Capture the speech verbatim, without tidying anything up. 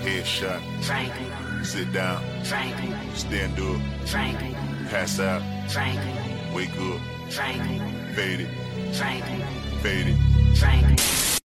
Headshot. Franklin. Sit down. Franklin. Stand up. Franklin. Pass out. Franklin. Wake up. Franklin. Fade it. Franklin. Fade it. Franklin.